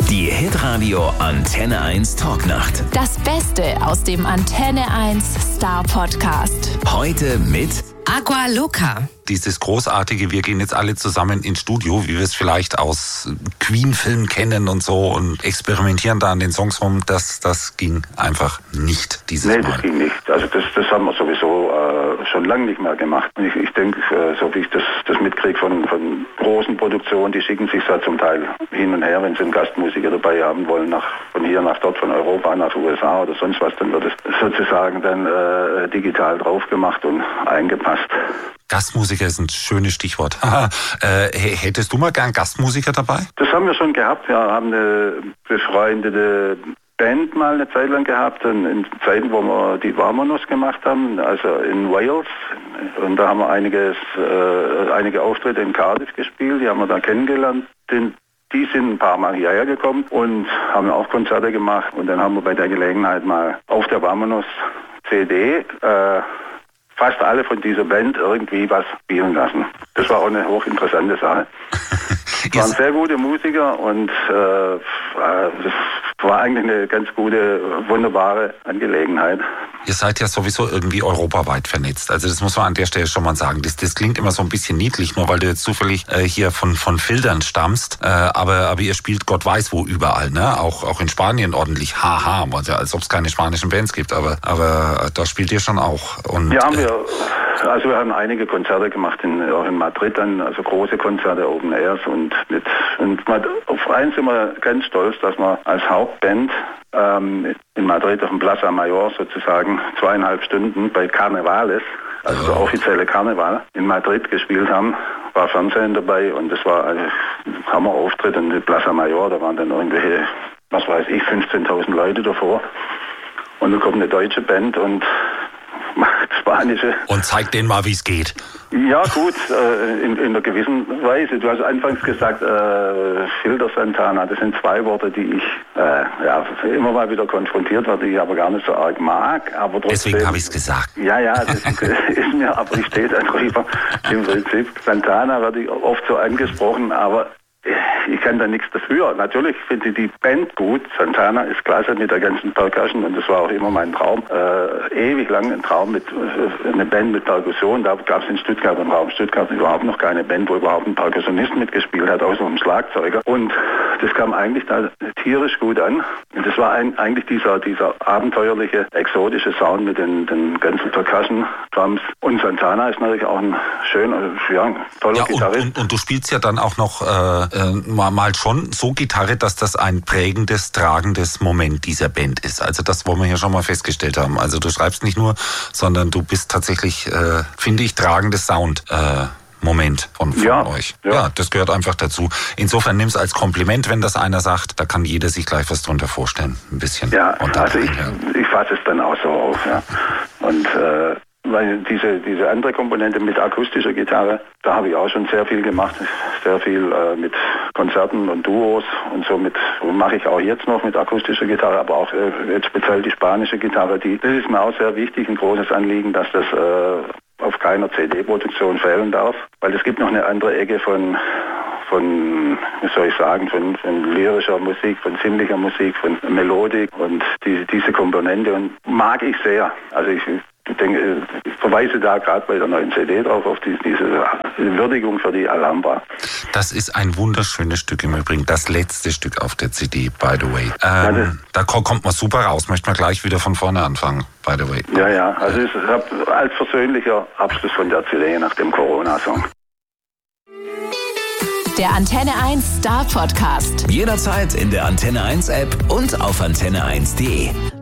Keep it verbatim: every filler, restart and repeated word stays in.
Die Hitradio Antenne eins Talknacht. Das Beste aus dem Antenne eins Star Podcast. Heute mit Aqua Loca. Dieses großartige, wir gehen jetzt alle zusammen ins Studio, wie wir es vielleicht aus Queen-Filmen kennen und so und experimentieren da an den Songs rum, das, das ging einfach nicht dieses nee, Mal. Nee, das ging nicht. Also das, das haben wir sowieso äh, schon lange nicht mehr gemacht. Und ich, ich denke, äh, so wie ich das, das mitkriege von, von großen Produktionen, die schicken sich da zum Teil hin und her, wenn sie einen Gastmusiker dabei haben wollen, nach, von hier nach dort, von Europa nach U S A oder sonst was, dann wird es sozusagen dann äh, digital drauf gemacht und eingepasst. Gastmusiker ist ein schönes Stichwort. äh, hättest du mal gern Gastmusiker dabei? Das haben wir schon gehabt. Wir haben eine befreundete Band mal eine Zeit lang gehabt, in, in Zeiten, wo wir die Vamonos gemacht haben, also in Wales. Und da haben wir einiges, äh, einige Auftritte in Cardiff gespielt, die haben wir da kennengelernt. Den, die sind ein paar Mal hierher gekommen und haben auch Konzerte gemacht. Und dann haben wir bei der Gelegenheit mal auf der Vamonos C D äh, fast alle von dieser Band irgendwie was spielen lassen. Das war auch eine hochinteressante Sache. Es waren sehr gute Musiker und äh, das war eigentlich eine ganz gute, wunderbare Angelegenheit. Ihr seid ja sowieso irgendwie europaweit vernetzt. Also das muss man an der Stelle schon mal sagen. Das, das klingt immer so ein bisschen niedlich, nur weil du jetzt zufällig äh, hier von, von Filtern stammst. Äh, aber, aber ihr spielt Gott weiß wo überall, ne? Auch, auch in Spanien ordentlich. Haha, also, als ob es keine spanischen Bands gibt. Aber, aber da spielt ihr schon auch. Und, ja, haben wir. Also wir haben einige Konzerte gemacht, in, auch in Madrid dann, also große Konzerte, Open Airs und mit, und auf eins sind wir ganz stolz, dass wir als Hauptband ähm, in Madrid auf dem Plaza Mayor sozusagen zweieinhalb Stunden bei Carnavales, also der offizielle Karneval, in Madrid gespielt haben. War Fernsehen dabei und das war ein Hammerauftritt in der Plaza Mayor, da waren dann irgendwelche, was weiß ich, fünfzehntausend Leute davor. Und da kommt eine deutsche Band und macht spanische. Und zeigt denen mal, wie es geht. Ja gut, äh, in, in einer gewissen Weise. Du hast anfangs gesagt, äh, Filter Santana, das sind zwei Worte, die ich äh, ja, immer mal wieder konfrontiert werde, die ich aber gar nicht so arg mag. Aber trotzdem, deswegen habe ich es gesagt. Ja, ja, das ist mir, aber ich stehe da drüber. Im Prinzip, Santana werde ich oft so angesprochen, aber ich kann da nichts dafür. Natürlich finde ich die Band gut. Santana ist klasse mit der ganzen Percussion und das war auch immer mein Traum. Äh, ewig lang ein Traum mit äh, eine Band mit Perkussion. Da gab es in Stuttgart im Raum Stuttgart überhaupt noch keine Band, wo überhaupt ein Perkussionist mitgespielt hat, außer ein Schlagzeuger. Und das kam eigentlich da tierisch gut an. Und das war ein, eigentlich dieser, dieser abenteuerliche, exotische Sound mit den, den ganzen Percussion-Drums. Und Santana ist natürlich auch ein schöner, ja, toller ja, Gitarrist. Und, und, und du spielst ja dann auch noch äh, Mal, mal schon so Gitarre, dass das ein prägendes, tragendes Moment dieser Band ist. Also das wollen wir hier schon mal festgestellt haben. Also du schreibst nicht nur, sondern du bist tatsächlich, äh, finde ich, tragendes Sound. Äh, Moment von, von ja, euch. Ja. ja, das gehört einfach dazu. Insofern nimm es als Kompliment, wenn das einer sagt. Da kann jeder sich gleich was drunter vorstellen. Ein bisschen. Ja, also ich, ja. ich fasse es dann auch so auf. Ja. Und äh, weil diese, diese andere Komponente mit akustischer Gitarre, da habe ich auch schon sehr viel gemacht. Sehr viel äh, mit Konzerten und Duos und so mit, mache ich auch jetzt noch mit akustischer Gitarre, aber auch äh, jetzt speziell die spanische Gitarre. Die, das ist mir auch sehr wichtig, ein großes Anliegen, dass das äh, auf keiner C D-Produktion fehlen darf. Weil es gibt noch eine andere Ecke von von, wie soll ich sagen, von, von lyrischer Musik, von sinnlicher Musik, von Melodik und die, diese Komponente und mag ich sehr. Also ich Ich denke, ich verweise da gerade bei der neuen C D drauf auf die, diese Würdigung für die Alhambra. Das ist ein wunderschönes Stück im Übrigen, das letzte Stück auf der C D, by the way. Ähm, ja, da kommt man super raus, möchte man gleich wieder von vorne anfangen, by the way. Ja, ja, also es ist als persönlicher Abschluss von der C D nach dem Corona-Song. Der Antenne eins Star Podcast. Jederzeit in der Antenne eins App und auf antenne eins punkt de.